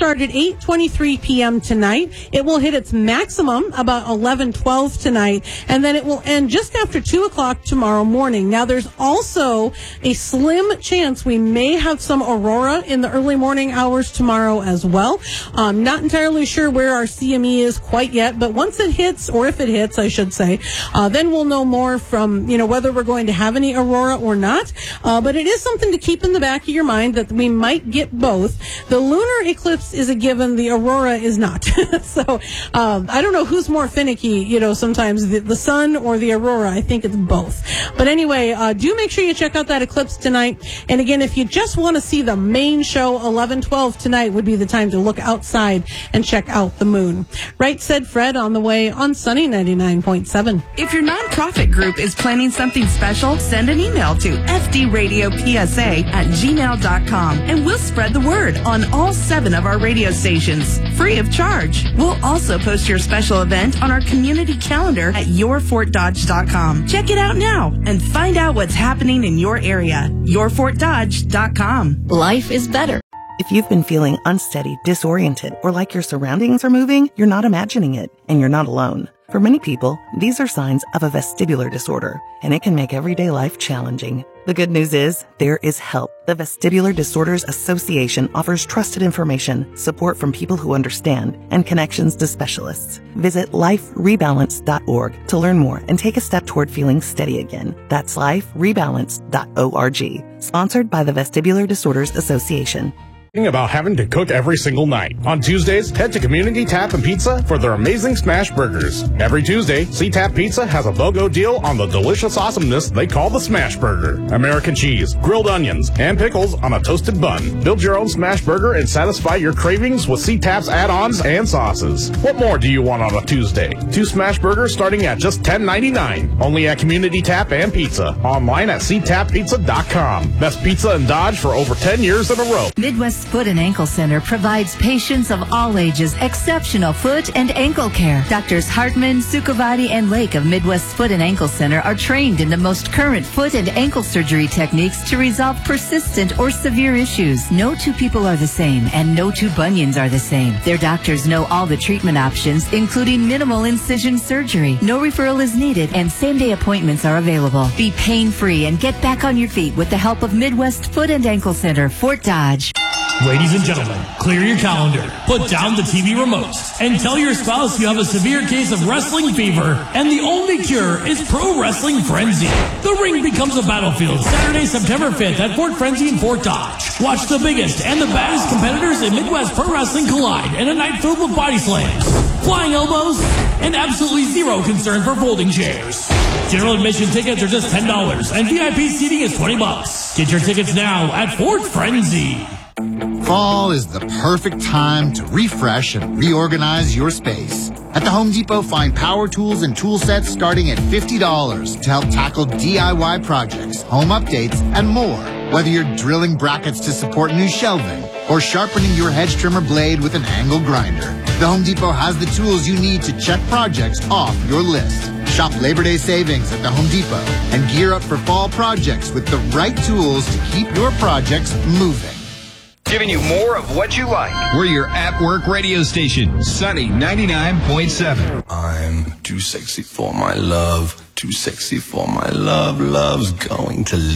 start at 8:23 p.m. tonight. It will hit its maximum about 11:12 tonight, and then it will end just after 2 o'clock tomorrow morning. Now, there's also a slim chance we may have some aurora in the early morning hours tomorrow as well. Not entirely sure where our CME is quite yet, but once it hits, or if it hits, I should say, then we'll know more from, whether we're going to have any aurora or not. But it is something to keep in the back of your mind that we might get both. The lunar eclipse is a given, the aurora is not. So I don't know who's more finicky, sometimes the sun or the aurora. I think it's both. But anyway, do make sure you check out that eclipse tonight. And again, if you just want to see the main show, 11:12 tonight would be the time to look outside and check out the moon. Right, said Fred, on the way on Sunny 99.7. If your nonprofit group is planning something special, send an email to fdradiopsa@gmail.com and we'll spread the word on all 7 of our radio stations, free of charge. We'll also post your special event on our community calendar at yourfortdodge.com. Check it out now and find out what's happening in your area. yourfortdodge.com. Life is better. If you've been feeling unsteady, disoriented, or like your surroundings are moving, you're not imagining it, and you're not alone. For many people, these are signs of a vestibular disorder, and it can make everyday life challenging. The good news is, there is help. The Vestibular Disorders Association offers trusted information, support from people who understand, and connections to specialists. Visit liferebalance.org to learn more and take a step toward feeling steady again. That's liferebalance.org. Sponsored by the Vestibular Disorders Association. About having to cook every single night. On Tuesdays, head to Community Tap and Pizza for their amazing smash burgers. Every Tuesday, C-Tap Pizza has a BOGO deal on the delicious awesomeness they call the smash burger. American cheese, grilled onions, and pickles on a toasted bun. Build your own smash burger and satisfy your cravings with C-Tap's add-ons and sauces. What more do you want on a Tuesday? 2 smash burgers starting at just $10.99. Only at Community Tap and Pizza. Online at ctappizza.com. Best pizza in Dodge for over 10 years in a row. Midwest Foot and Ankle Center provides patients of all ages exceptional foot and ankle care. Doctors Hartman, Sukovati, and Lake of Midwest Foot and Ankle Center are trained in the most current foot and ankle surgery techniques to resolve persistent or severe issues. No 2 people are the same, and no 2 bunions are the same. Their doctors know all the treatment options, including minimal incision surgery. No referral is needed, and same-day appointments are available. Be pain-free and get back on your feet with the help of Midwest Foot and Ankle Center, Fort Dodge. Ladies and gentlemen, clear your calendar, put down the TV remotes, and tell your spouse you have a severe case of wrestling fever, and the only cure is Pro Wrestling Frenzy. The ring becomes a battlefield Saturday, September 5th at Fort Frenzy in Fort Dodge. Watch the biggest and the baddest competitors in Midwest Pro Wrestling collide in a night filled with body slams, flying elbows, and absolutely zero concern for folding chairs. General admission tickets are just $10, and VIP seating is $20. Get your tickets now at Fort Frenzy. Fall is the perfect time to refresh and reorganize your space. At the Home Depot, find power tools and tool sets starting at $50 to help tackle DIY projects, home updates, and more. Whether you're drilling brackets to support new shelving or sharpening your hedge trimmer blade with an angle grinder, the Home Depot has the tools you need to check projects off your list. Shop Labor Day savings at the Home Depot and gear up for fall projects with the right tools to keep your projects moving. Giving you more of what you like. We're your at-work radio station, Sunny 99.7. I'm too sexy for my love, too sexy for my love, love's going to leave.